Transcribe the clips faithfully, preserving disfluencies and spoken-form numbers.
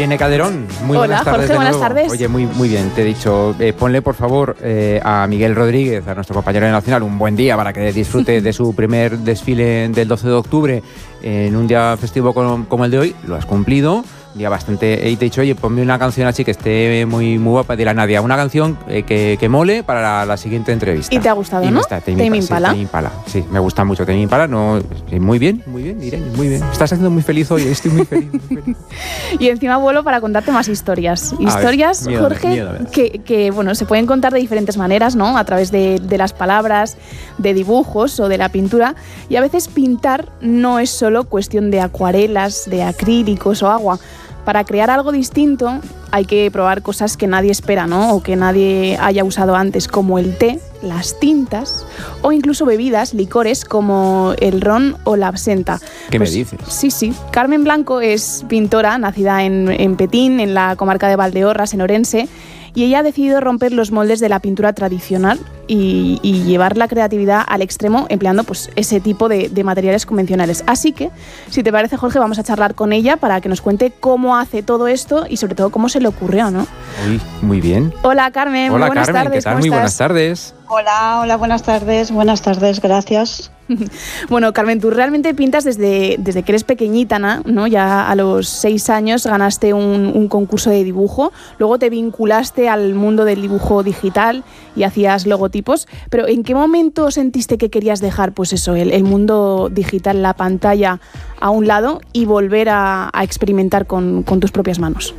Irene Calderón, muy Hola, buenas tardes. Jorge, de buenas nuevo. tardes. Oye, muy, muy bien, te he dicho, eh, ponle por favor eh, a Miguel Rodríguez, a nuestro compañero de Nacional, un buen día para que disfrute de su primer desfile del doce de octubre en un día festivo como, como el de hoy. Lo has cumplido. Día bastante. Y te he dicho, oye, ponme una canción así que esté muy, muy guapa. De la Nadia, una canción eh, que, que mole para la, la siguiente entrevista. ¿Y te ha gustado, y no? Está, Tame Tame Impala. Sí, Tame Impala. Sí, me gusta mucho Tame Impala. No, sí, muy bien, muy bien, Irene, muy bien. Estás haciendo muy feliz hoy, estoy muy feliz. Muy feliz. Y encima vuelo para contarte más historias. Historias, ver, miedo, Jorge, miedo, que, que bueno, se pueden contar de diferentes maneras, ¿no? A través de, de las palabras, de dibujos o de la pintura. Y a veces pintar no es solo cuestión de acuarelas, de acrílicos o agua. Para crear algo distinto hay que probar cosas que nadie espera, ¿no? O que nadie haya usado antes, como el té, las tintas o incluso bebidas, licores como el ron o la absenta. ¿Qué pues, me dices? Sí, sí. Carmen Blanco es pintora, nacida en, en Petín, en la comarca de Valdeorras, en Orense, y ella ha decidido romper los moldes de la pintura tradicional y, y llevar la creatividad al extremo empleando pues, ese tipo de, de materiales convencionales. Así que, si te parece, Jorge, vamos a charlar con ella para que nos cuente cómo hace todo esto y sobre todo cómo se le ocurrió, ¿no? Uy, muy bien. Hola, Carmen. Hola, muy buenas Carmen, tardes. ¿qué tal? ¿Cómo Muy estás? buenas tardes. Hola, hola, buenas tardes, buenas tardes, gracias. Bueno, Carmen, tú realmente pintas desde, desde que eres pequeñita, ¿no? Ya a los seis años ganaste un, un concurso de dibujo, luego te vinculaste al mundo del dibujo digital y hacías logotipos, pero ¿en qué momento sentiste que querías dejar, pues eso, el, el mundo digital, la pantalla a un lado y volver a, a experimentar con, con tus propias manos?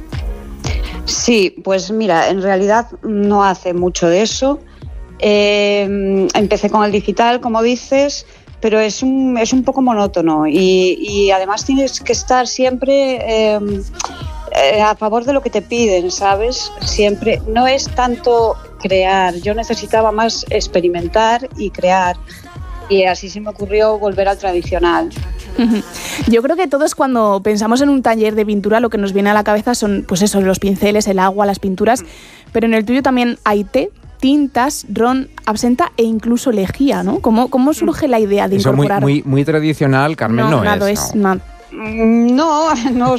Sí, pues mira, en realidad no hace mucho de eso. Eh, empecé con el digital, como dices, pero es un, es un poco monótono y, y además tienes que estar siempre eh, eh, a favor de lo que te piden, ¿sabes? Siempre. No es tanto crear, yo necesitaba más experimentar y crear y así se me ocurrió volver al tradicional. Yo creo que todos cuando pensamos en un taller de pintura lo que nos viene a la cabeza son pues eso, los pinceles, el agua, las pinturas, pero en el tuyo también hay té, tintas, ron, absenta e incluso lejía, ¿no? ¿Cómo, cómo surge la idea de Eso incorporar? muy, muy, muy tradicional, Carmen, no, no, nada es. es No. nada. No, no,